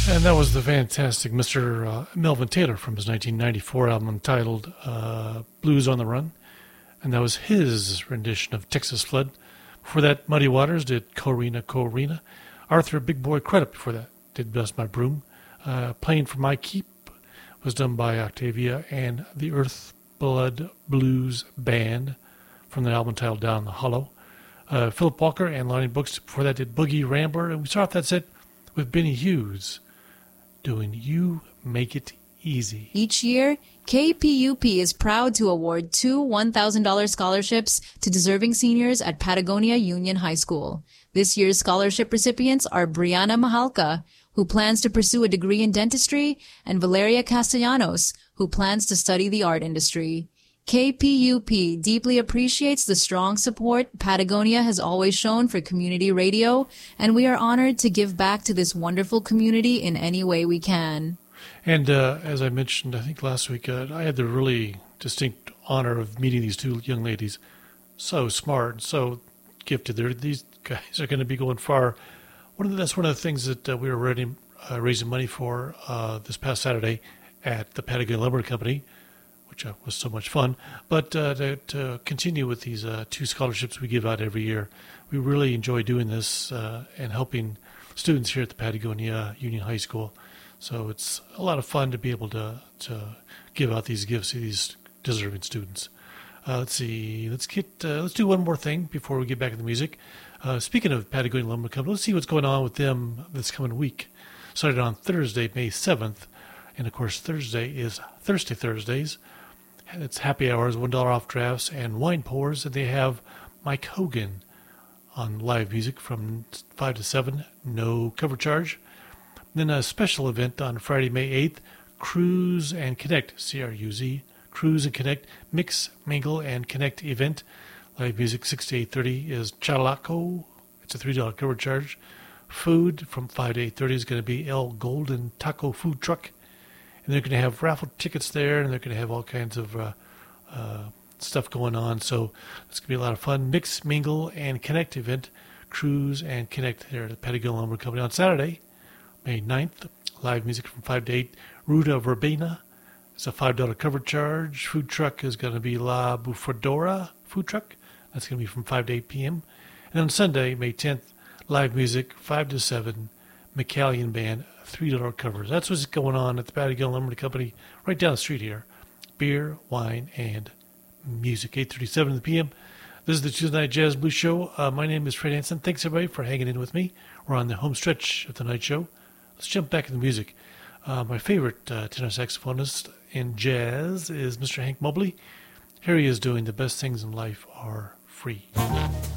And that was the fantastic Mr. Melvin Taylor from his 1994 album entitled Blues on the Run. And that was his rendition of Texas Flood. Before that, Muddy Waters did Corina, Corina. Arthur Big Boy Crudup before that did Bless My Broom. Playing for My Keep was done by Octavia and the Earth Blood Blues Band from the album titled Down the Hollow. Philip Walker and Lonnie Brooks before that did Boogie Rambler. And we start off that set with Benny Hughes doing You Make It Easy. Each year, KPUP is proud to award 2 $1,000 scholarships to deserving seniors at Patagonia Union High School. This year's scholarship recipients are Brianna Mahalka, who plans to pursue a degree in dentistry, and Valeria Castellanos, who plans to study the art industry. KPUP deeply appreciates the strong support Patagonia has always shown for community radio, and we are honored to give back to this wonderful community in any way we can. And as I mentioned, I think last week, I had the really distinct honor of meeting these two young ladies. So smart, so gifted. These guys are going to be going far. That's one of the things that we were raising money for this past Saturday at the Patagonia Lumber Company, which was so much fun. But to continue with these 2 scholarships we give out every year, we really enjoy doing this and helping students here at the Patagonia Union High School. So it's a lot of fun to be able to give out these gifts to these deserving students. Let's see. Let's do one more thing before we get back to the music. Speaking of Patagonia Lumber Company, let's see what's going on with them this coming week. Started on Thursday, May 7th. And, of course, Thursday is Thirsty Thursdays. It's happy hours, $1 off drafts, and wine pours. And they have Mike Hogan on live music from 5 to 7, no cover charge. Then a special event on Friday, May 8th, Cruise and Connect, CRUZ, Cruise and Connect, Mix, Mingle, and Connect event. Live music 6 to 8:30 is Chalaco. It's a $3 cover charge. Food from 5 to 8:30 is going to be El Golden Taco Food Truck. And they're going to have raffle tickets there, and they're going to have all kinds of stuff going on. So it's going to be a lot of fun. Mix, Mingle, and Connect event, Cruise and Connect there at the Patagonia Lumber Company on Saturday, May 9th. Live music from 5 to 8. Ruta Verbena. It's a $5 cover charge. Food truck is going to be La Bufadora Food Truck. That's going to be from 5 to 8 p.m. And on Sunday, May 10th, live music 5 to 7. McCallion Band, $3 covers. That's what's going on at the Patagonia Lumber Company right down the street here. Beer, wine, and music. 8:37 p.m. This is the Tuesday Night Jazz Blues Show. My name is Fred Hansen. Thanks, everybody, for hanging in with me. We're on the home stretch of the night show. Let's jump back into the music. My favorite tenor saxophonist in jazz is Mr. Hank Mobley. Here he is doing The Best Things in Life Are Free.